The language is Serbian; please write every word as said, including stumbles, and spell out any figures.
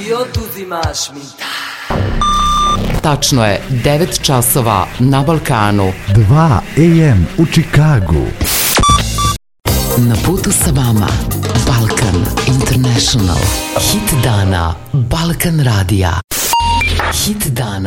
i oduzimaš mi. Tačno je devet časova na Balkanu. dva a m u Čikagu. Na putu sa vama Balkan International. Hit dana Balkan radija. Hit dana.